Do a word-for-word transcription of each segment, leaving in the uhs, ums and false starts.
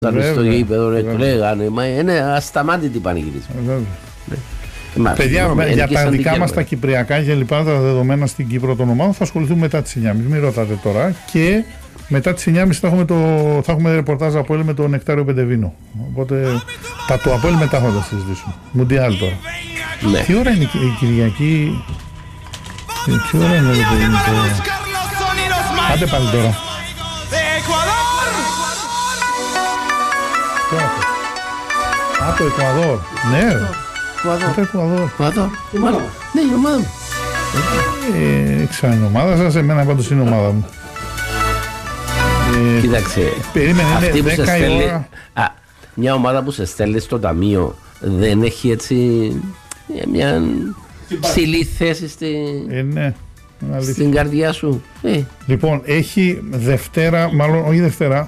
Ήταν στο γήπεδο, λέγανε, μα είναι ασταμάτητη πανηγυρισμή. Παιδιά, για τα δικά μας τα κυπριακά και λοιπά, τα δεδομένα στην Κύπρο των ομάδων θα ασχοληθούμε μετά τις εννιά και μισή. Μην ρωτάτε τώρα. Και μετά τις εννιά και μισή θα έχουμε, το, θα έχουμε ρεπορτάζ από Αποέλ με το Νεκτάριο Πεντεβίνο. Οπότε τα του Αποέλ μετά θα τα συζητήσουμε. Μουντιάλ τώρα. Ναι. Τι ώρα είναι η Κυριακή? Τι ώρα είναι το παιδί τώρα? Άντε πάλι τώρα. Α, το Εκουαδόρ. Ναι. Το Εκουαδόρ. Ναι, η ομάδα μου. Ε, Ξέρω είναι η ομάδα σας, εμένα πάντως είναι η ομάδα μου. Ε, Κοίταξε, περίμενε, είναι δέκα η ώρα. Α, μια ομάδα που σε στέλνει στο ταμείο δεν έχει έτσι μια ψηλή θέση στη, ε, ναι, στην καρδιά σου. Ε. Λοιπόν, έχει Δευτέρα, μάλλον όχι Δευτέρα,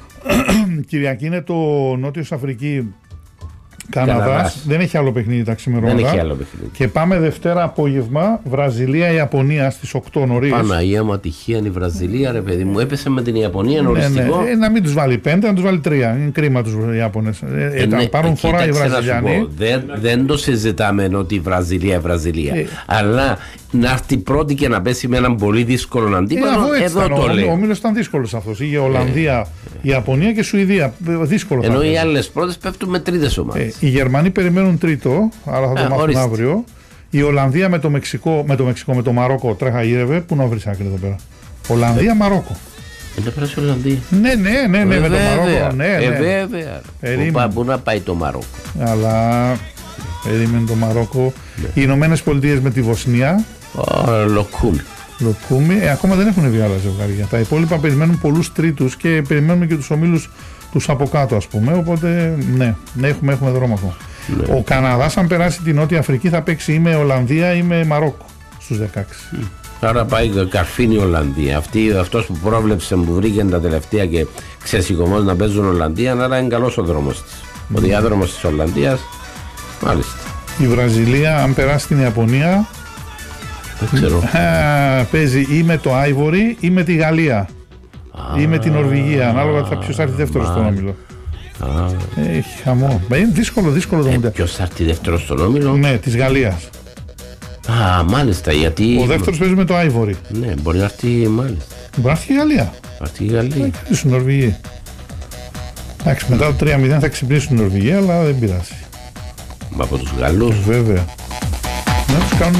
Κυριακή είναι το Νότιος Αφρική Καναδάς. Καναδάς. Δεν έχει άλλο παιχνίδι τα ξημερώματα. Δεν έχει άλλο παιχνίδι. Και πάμε Δευτέρα απόγευμα Βραζιλία-Ιαπωνία στις οκτώ νωρίς. Παναγία μου, ατυχία είναι η Βραζιλία, ρε παιδί μου. Έπεσε με την Ιαπωνία οριστικό. Ναι, ναι. Ε, να μην τους βάλει πέντε, να τους βάλει τρία. Είναι κρίμα τους Ιάπωνες. Ε, ε, ναι, πάρουν φορά οι Βραζιλιάνοι. Δεν, δεν το συζητάμε ότι η Βραζιλία, η Βραζιλία. Ε, αλλά να έρθει πρώτη και να πέσει με έναν πολύ δύσκολο αντίπαλο. Ε, εδώ το λέω. Ο όμιλος ήταν δύσκολος αυτός. Είχε Ολλανδία, ε, Ιαπωνία και Σουηδία. Δύσκολο. Ενώ οι άλλες πρώτες πέφτουν με τρίτες ομάδες. Οι Γερμανοί περιμένουν τρίτο, άρα θα το μάθουν ορίστε. Αύριο. Η Ολλανδία με το Μεξικό, με το, Μεξικό, με το Μαρόκο τρέχα γύρευε. Πού να βρεις άκρη εδώ πέρα? Ολλανδία, Μαρόκο. Δεν θα περάσει η Ολλανδία. Ναι, ναι, ναι, ναι, ε, με το Μαρόκο. Ναι, ναι. Ε, βέβαια. Πού να πάει το Μαρόκο? Αλλά περίμενε το Μαρόκο. Ναι. Οι Ηνωμένες Πολιτείες με τη Βοσνία. Oh, Λοκούμι. Λοκούμι. Ε, ακόμα δεν έχουν βγει άλλα ζευγάρια. Τα υπόλοιπα περιμένουν πολλούς τρίτους και περιμένουμε και τους ομίλους τους από κάτω, ας πούμε. Οπότε ναι, ναι έχουμε, έχουμε δρόμο ακόμα. Ναι. Ο Καναδάς, αν περάσει την Νότια Αφρική, θα παίξει ή με Ολλανδία ή με Μαρόκο στους δεκαέξι. Mm. Άρα πάει καρφίνη η Ολλανδία. Αυτή, αυτός που πρόβλεψε, που βρήκε τα τελευταία και ξεσηκωμός να παίζουν Ολλανδία, άρα είναι καλός ο δρόμος της. Mm. Ο διάδρομος της Ολλανδίας, μάλιστα. Η Βραζιλία, αν περάσει την Ιαπωνία, δεν ξέρω. Α, παίζει ή με το Άιβορι ή με τη Γαλλία. Ah, ή με την Νορβηγία, ανάλογα θα ποιος θα έρθει δεύτερος στον όμιλο. Ah. Έχει χαμό. Είναι δύσκολο, δύσκολο το ε, μοντέλο. Ποιος θα έρθει δεύτερος στον όμιλο? Ναι, της Γαλλίας. Α, ah, μάλιστα, γιατί. Ο δεύτερος παίζει με το Άιβορι. Ναι, μπορεί να έρθει, μάλιστα. Μπορεί να έρθει η Γαλλία. Θα έρθει η Γαλλία. Θα έρθει η Νορβηγία. Εντάξει, μετά το τρία μηδέν θα ξυπνήσουν η Νορβηγία, αλλά δεν πειράζει. Μα από τους Γαλλούς. Βέβαια. Να τους κάνουν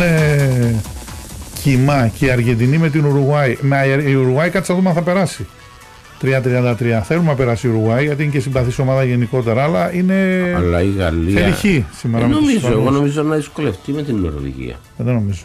κοιμά και η Αργεντινή με την Ουρουγουάη. Με η Ουρουγουάη κάτσε να δούμε αν θα περάσει. τρία τριάντα τρία. Θέλουμε να περάσει η Ουρουγουάη γιατί είναι και συμπαθής ομάδα γενικότερα, αλλά είναι. Αλλά η Γαλλία. Θεληχή σήμερα. Δεν νομίζω, εγώ νομίζω να δυσκολευτεί με την Νορβηγία. Δεν νομίζω.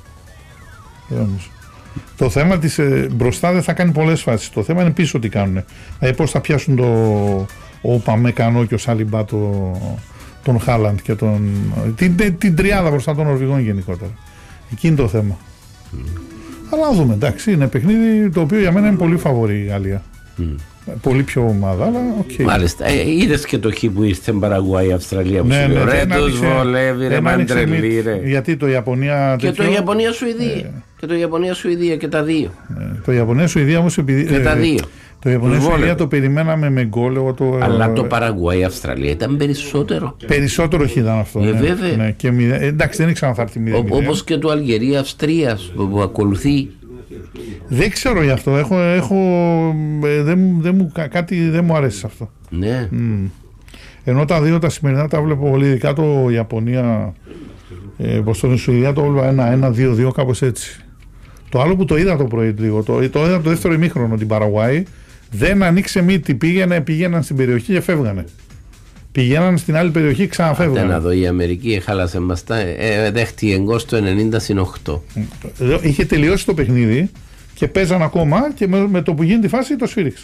Δεν νομίζω. Το θέμα της ε, μπροστά δεν θα κάνει πολλές φάσεις. Το θέμα είναι πίσω τι κάνουν. Δηλαδή πώς θα πιάσουν το ο Παμεκανό και ο Σάλιμπα το, τον Χάλαντ και τον. Την, την, την τριάδα μπροστά των Νορβηγών γενικότερα. Εκεί είναι το θέμα. Mm. Αλλά να δούμε, εντάξει, είναι παιχνίδι το οποίο για μένα είναι πολύ φαβορή η Γαλλία. Mm. Πολύ πιο ομάδα, αλλά οκ. Okay. Μάλιστα. Ε, είδες και το χ που ήρθε Παραγουάη, Αυστραλία που ναι, σου λέει. Ναι, ρε, τους βολεύει, ρε, μαντρελή, ρε. Γιατί το Ιαπωνία. Και τέτοιο... το Ιαπωνία Σουηδία. Ε... Και το Ιαπωνία Σουηδία και τα δύο. Ε, το Ιαπωνία Σουηδία όμως επειδή. Και ε, τα δύο. Το Ιαπωνία Σουηδία το περιμέναμε με γκολ. Το... Αλλά το Παραγουάη, Αυστραλία ήταν περισσότερο. Περισσότερο χ ήταν αυτό. Ε, ναι, βέβαια. Ναι, και μηδέ... Εντάξει, δεν ήξερα να θα έρθει μηδέν. Όπως και το Αλγερία Αυστρία που ακολουθεί. Δεν ξέρω γι' αυτό. Έχω, έχω, δεν, δεν μου, κάτι δεν μου αρέσει αυτό. Ναι. Mm. Ενώ τα δύο τα σημερινά τα βλέπω πολύ, ειδικά το Ιαπωνία, ε, προς τον Σουηδία το βλέπω ένα ένα δύο δύο κάπως έτσι. Το άλλο που το είδα το πρωί λίγο, το, το είδα το δεύτερο ημίχρονο την Παραγουάη, δεν ανοίξε μύτη, πήγαινε, πήγαιναν στην περιοχή και φεύγανε. Πηγαίναν στην άλλη περιοχή, ξαναφεύγανε. Άντε να δω, η Αμερική χάλασε μας τα, ε, δέχτηκε εγκός το ενενήντα συν οκτώ. Είχε τελειώσει το παιχνίδι και παίζαν ακόμα και με, με το που γίνει τη φάση το σφύριξε.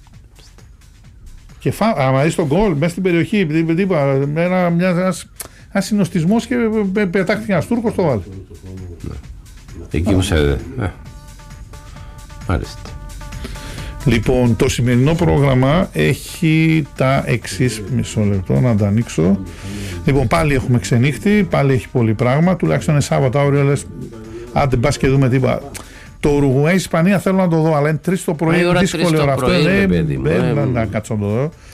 Και φα, άμα δεις τον γκολ μέσα στην περιοχή, με ένα, μια, ένας, ένας συνοστισμός και πετάχτηκε ένας Τούρκος το βάλει. Ναι. Εκεί που σε... Ε. Μάλιστα. Λοιπόν, το σημερινό πρόγραμμα έχει τα εξής, μισό λεπτό να τα ανοίξω. Λοιπόν, πάλι έχουμε ξενύχτη, πάλι έχει πολύ πράγμα, τουλάχιστον είναι Σάββατο, αύριο λες, άντε μπας και δούμε τίποτα. Το Ουρουγουάη Ισπανία θέλω να το δω, αλλά είναι τρεις το πρωί, δύσκολη ώρα αυτό, δεν να κάτσω να το δω.